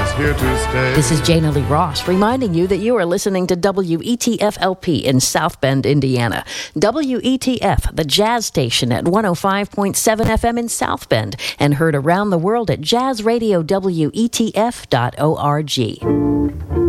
is here to stay. This is Jana Lee Ross reminding you that you are listening to WETF-LP in South Bend, Indiana. WETF, the jazz station at 105.7 FM in South Bend, and heard around the world at jazzradiowetf.org.